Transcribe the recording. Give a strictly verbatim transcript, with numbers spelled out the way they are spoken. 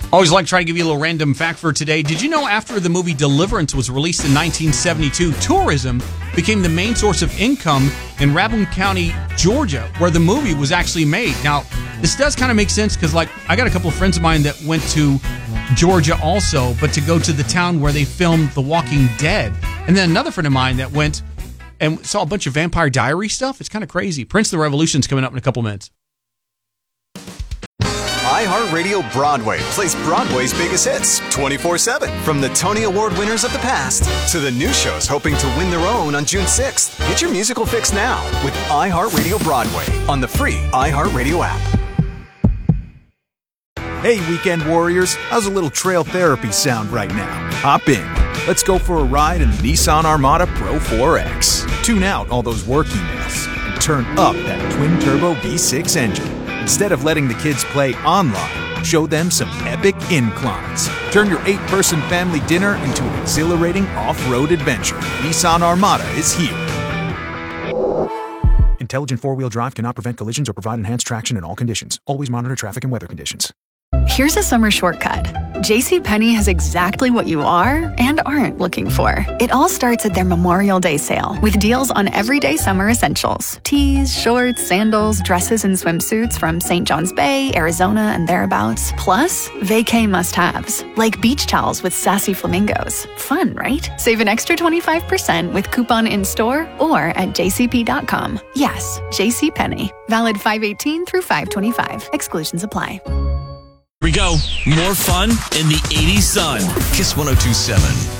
Always like to try to give you a little random fact for today. Did you know after the movie Deliverance was released in nineteen seventy-two, tourism became the main source of income in Rabun County, Georgia, where the movie was actually made? Now, this does kind of make sense because, like, I got a couple of friends of mine that went to Georgia also, but to go to the town where they filmed The Walking Dead. And then another friend of mine that went and saw a bunch of Vampire Diary stuff. It's kind of crazy. Prince of the Revolution's coming up in a couple minutes. iHeartRadio Broadway plays Broadway's biggest hits twenty-four seven. From the Tony Award winners of the past to the new shows hoping to win their own on June sixth. Get your musical fix now with iHeartRadio Broadway on the free iHeartRadio app. Hey, weekend warriors, how's a little trail therapy sound right now? Hop in. Let's go for a ride in the Nissan Armada Pro four X. Tune out all those work emails and turn up that twin-turbo V six engine. Instead of letting the kids play online, show them some epic inclines. Turn your eight-person family dinner into an exhilarating off-road adventure. Nissan Armada is here. Intelligent four-wheel drive cannot prevent collisions or provide enhanced traction in all conditions. Always monitor traffic and weather conditions. Here's a summer shortcut. JCPenney has exactly what you are and aren't looking for. It all starts at their Memorial Day sale with deals on everyday summer essentials. Tees, shorts, sandals, dresses, and swimsuits from Saint John's Bay, Arizona, and thereabouts. Plus, vacay must-haves, like beach towels with sassy flamingos. Fun, right? Save an extra twenty-five percent with coupon in-store or at j c p dot com. Yes, JCPenney. Valid five eighteen through five twenty-five. Exclusions apply. Here we go. More fun in the eighties sun. Kiss one oh two point seven.